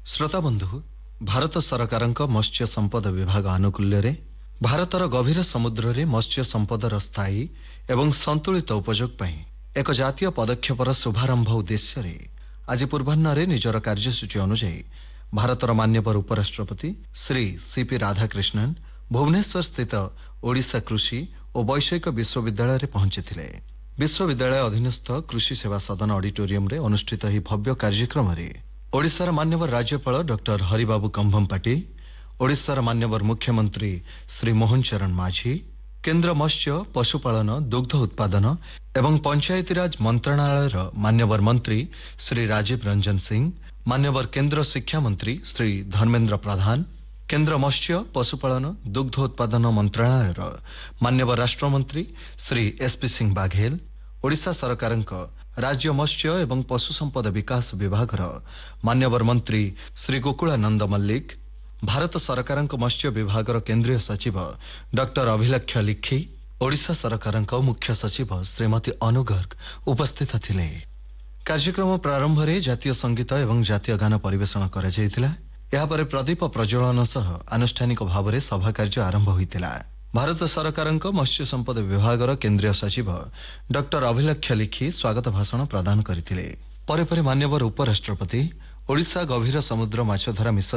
श्रोता बंधु भारत सरकारଙ୍କ मत्स्य संपद विभाग आनुकूल्य भारतर गभीर समुद्र रे मत्स्य संपदर स्थायी एवं संतुलित उपयोग ପାଇଁ एक जातीय पदक्षेपर शुभारंभ उद्देश्य आज पूर्वाह्न निजर कार्यसूची अनुଯାयी भारतर मान्यवर उपराष्ट्रपति श्री सीपी राधाकृष्णन भुवनेश्वर स्थित ओडिशा कृषि और वैषयिक विश्वविद्यालय पहुंची विश्वविद्यालय अधीनस्थ कृषि सेवा सदन ऑडिटोरियम रे अनुष्ठित ही भव्य कार्यक्रम रे ओडिशार मान्यवर राज्यपाल डॉक्टर हरिबाबू कंभमपाटी ओडिशार मान्यवर मुख्यमंत्री श्री मोहन चरण माझी केंद्र मत्स्य पशुपालन दुग्ध उत्पादन एवं पंचायतीराज मंत्रणालय मान्यवर मंत्री श्री राजीव रंजन सिंह मान्यवर केंद्र शिक्षा मंत्री श्री धर्मेंद्र प्रधान केंद्र मत्स्य पशुपालन दुग्ध उत्पादन मंत्रणालय मान्यवर राष्ट्रमंत्री श्री एसपी सिंह बाघेल ओडिशा सरकारଙ୍କ राज्य मत्स्य एवं पशु संपद विकास विभाग मान्यवर मंत्री श्री गोकुलानंद मल्लिक भारत सरकारଙ୍କ मत्स्य विभाग केंद्रीय सचिव डॉक्टर अभिलक्ष लिखी ओडिशा सरकारଙ୍କ मुख्य सचिव श्रीमती अनु गर्ग उपस्थित थिले। कार्यक्रम प्रारंभ रे जातीय संगीत एवं जातीय गान परिवेषण करा जायतिला। या परे प्रदीप प्रज्वलन सह आनुष्ठानिक भाव में सभा कार्य आरंभ होइतिला। भारत सरकारଙ୍କ मत्स्य संपद विभाग केंद्रीय सचिव डॉक्टर अभिलक्ष लिखी स्वागत भाषण प्रदान करथिले। परे परे मान्यवर उपराष्ट्रपति ओडिशा गभीर समुद्र माछधरा मिशन